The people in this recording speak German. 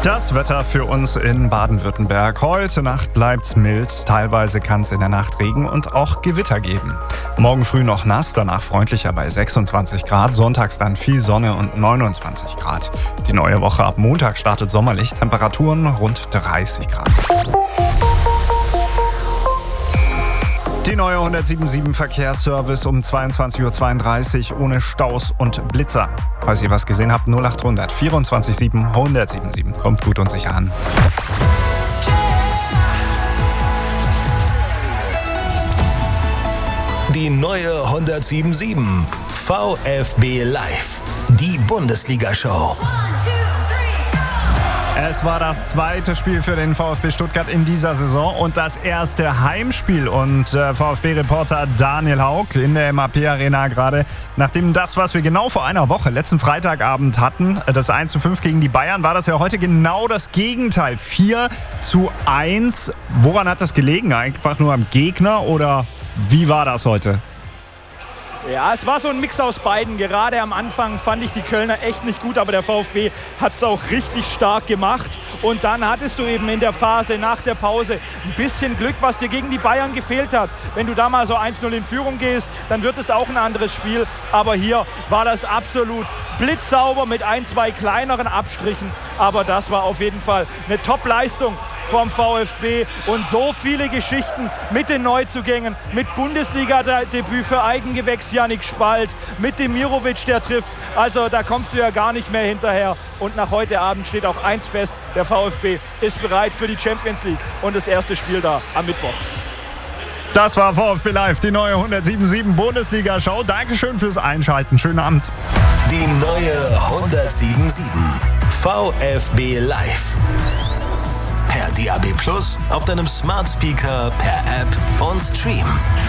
Das Wetter für uns in Baden-Württemberg. Heute Nacht bleibt's mild. Teilweise kann es in der Nacht Regen und auch Gewitter geben. Morgen früh noch nass, danach freundlicher bei 26 Grad. Sonntags dann viel Sonne und 29 Grad. Die neue Woche ab Montag startet sommerlich. Temperaturen rund 30 Grad. Die neue 177 Verkehrsservice um 22.32 Uhr ohne Staus und Blitzer. Falls ihr was gesehen habt, 0800 24 7 177. Kommt gut und sicher an. Die neue 177 VfB Live. Die Bundesliga-Show. Es war das zweite Spiel für den VfB Stuttgart in dieser Saison und das erste Heimspiel. Und VfB-Reporter Daniel Haug in der MAP-Arena gerade, nachdem das, was wir genau vor einer Woche, letzten Freitagabend hatten, das 1:5 gegen die Bayern, war das ja heute genau das Gegenteil. 4:1. Woran hat das gelegen? Einfach nur am Gegner oder wie war das heute? Ja, es war so ein Mix aus beiden. Gerade am Anfang fand ich die Kölner echt nicht gut, aber der VfB hat es auch richtig stark gemacht. Und dann hattest du eben in der Phase nach der Pause ein bisschen Glück, was dir gegen die Bayern gefehlt hat. Wenn du da mal so 1:0 in Führung gehst, dann wird es auch ein anderes Spiel. Aber hier war das absolut blitzsauber mit 1-2 kleineren Abstrichen. Aber das war auf jeden Fall eine Top-Leistung vom VfB und so viele Geschichten mit den Neuzugängen, mit Bundesliga-Debüt für Eigengewächs Yannick Spalt, mit Demirovic, der trifft. Also da kommst du ja gar nicht mehr hinterher. Und nach heute Abend steht auch eins fest, der VfB ist bereit für die Champions League und das erste Spiel da am Mittwoch. Das war VfB Live, die neue 177 Bundesliga-Show. Dankeschön fürs Einschalten. Schönen Abend. Die neue 177 VfB Live. Per DAB+, auf deinem Smart Speaker, per App und Stream.